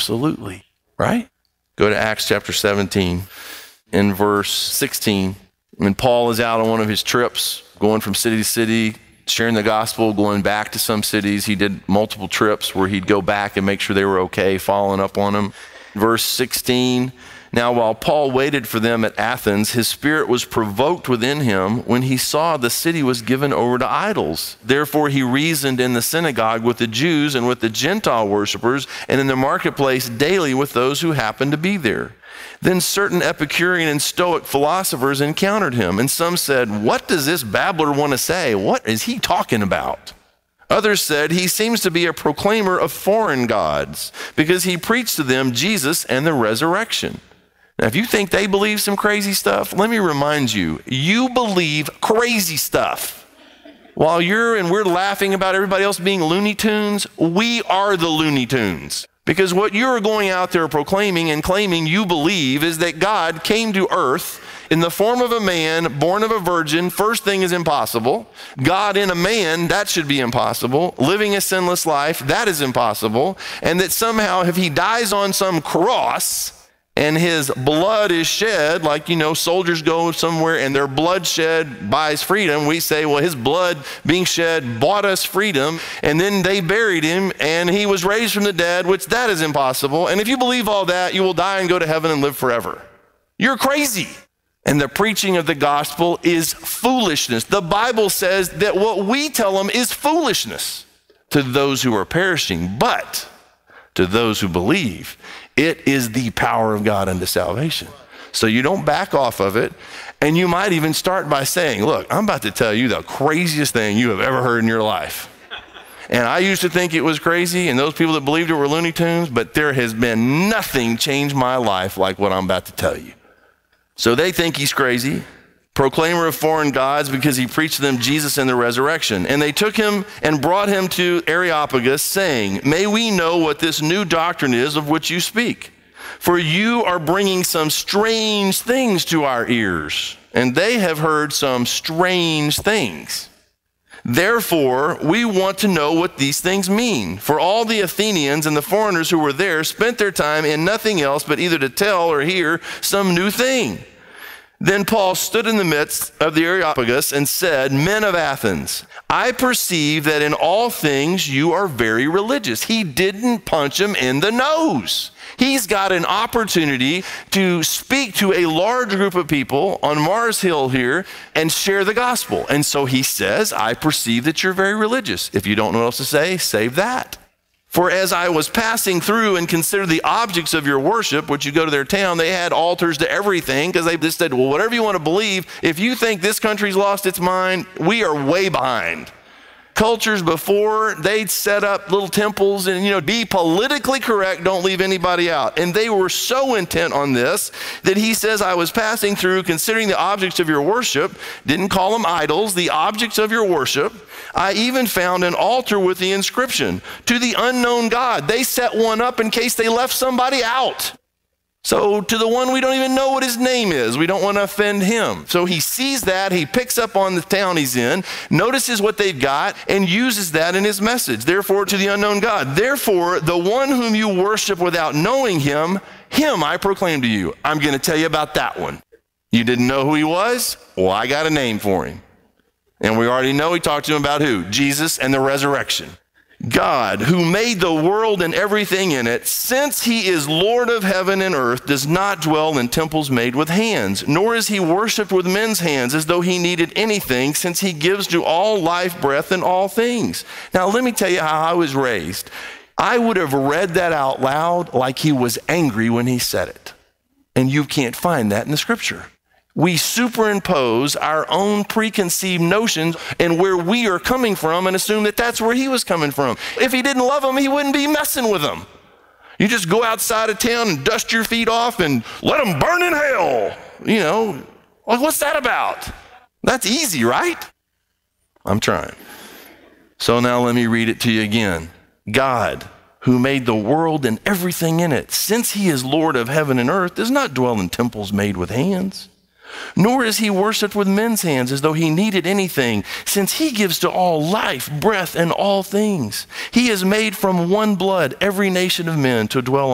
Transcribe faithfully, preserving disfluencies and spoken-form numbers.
Absolutely, right? Go to Acts chapter seventeen in verse sixteen. When Paul is out on one of his trips, going from city to city, sharing the gospel, going back to some cities. He did multiple trips where he'd go back and make sure they were okay, following up on them. Verse sixteen, now while Paul waited for them at Athens, his spirit was provoked within him when he saw the city was given over to idols. Therefore he reasoned in the synagogue with the Jews and with the Gentile worshipers, and in the marketplace daily with those who happened to be there. Then certain Epicurean and Stoic philosophers encountered him, and some said, what does this babbler want to say? What is he talking about? Others said, he seems to be a proclaimer of foreign gods, because he preached to them Jesus and the resurrection. Now, if you think they believe some crazy stuff, let me remind you, you believe crazy stuff. While you're and we're laughing about everybody else being Looney Tunes, we are the Looney Tunes. Because what you're going out there proclaiming and claiming you believe is that God came to earth in the form of a man, born of a virgin. First thing is impossible. God in a man, that should be impossible. Living a sinless life, that is impossible. And that somehow if he dies on some cross and his blood is shed, like, you know, soldiers go somewhere and their blood shed buys freedom. We say, well, his blood being shed bought us freedom. And then they buried him and he was raised from the dead, which that is impossible. And if you believe all that, you will die and go to heaven and live forever. You're crazy. And the preaching of the gospel is foolishness. The Bible says that what we tell them is foolishness to those who are perishing, but to those who believe, it is the power of God unto salvation. So you don't back off of it. And you might even start by saying, look, I'm about to tell you the craziest thing you have ever heard in your life. And I used to think it was crazy, and those people that believed it were Looney Tunes, but there has been nothing change my life like what I'm about to tell you. So they think he's crazy, proclaimer of foreign gods, because he preached to them Jesus and the resurrection. And they took him and brought him to Areopagus, saying, may we know what this new doctrine is of which you speak? For you are bringing some strange things to our ears, and they have heard some strange things. Therefore, we want to know what these things mean. For all the Athenians and the foreigners who were there spent their time in nothing else but either to tell or hear some new thing. Then Paul stood in the midst of the Areopagus and said, men of Athens, I perceive that in all things you are very religious. He didn't punch him in the nose. He's got an opportunity to speak to a large group of people on Mars Hill here and share the gospel. And so he says, I perceive that you're very religious. If you don't know what else to say, save that. For as I was passing through and considered the objects of your worship, which you go to their town, they had altars to everything, because they just said, well, whatever you want to believe, if you think this country's lost its mind, we are way behind. Cultures before, they'd set up little temples and, you know, be politically correct, don't leave anybody out. And they were so intent on this that he says, I was passing through, considering the objects of your worship, didn't call them idols, the objects of your worship. I even found an altar with the inscription, to the unknown God. They set one up in case they left somebody out. So to the one we don't even know what his name is, we don't want to offend him. So he sees that, he picks up on the town he's in, notices what they've got, and uses that in his message. Therefore, to the unknown God. Therefore, the one whom you worship without knowing him, him I proclaim to you. I'm going to tell you about that one. You didn't know who he was? Well, I got a name for him. And we already know he talked to him about who? Jesus and the resurrection. God, who made the world and everything in it, since he is Lord of heaven and earth, does not dwell in temples made with hands, nor is he worshiped with men's hands as though he needed anything, since he gives to all life, breath, and all things. Now, let me tell you how I was raised. I would have read that out loud like he was angry when he said it. And you can't find that in the scripture. We superimpose our own preconceived notions and where we are coming from and assume that that's where he was coming from. If he didn't love them, he wouldn't be messing with them. You just go outside of town and dust your feet off and let them burn in hell. You know, like, what's that about? That's easy, right? I'm trying. So now let me read it to you again. God, who made the world and everything in it, since he is Lord of heaven and earth, does not dwell in temples made with hands. Nor is he worshipped with men's hands as though he needed anything, since he gives to all life, breath, and all things. He has made from one blood every nation of men to dwell on